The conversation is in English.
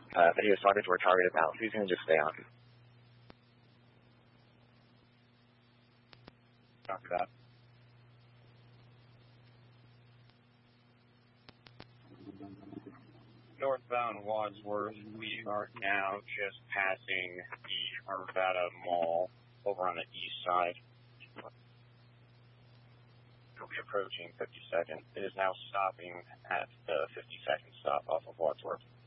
that he was talking to our target about. He's going to just stay on. Copy that. Northbound Wadsworth, we are now just passing the Arvada Mall over on the east side. We'll be approaching 52nd. It is now stopping at the 52nd stop off of Wadsworth.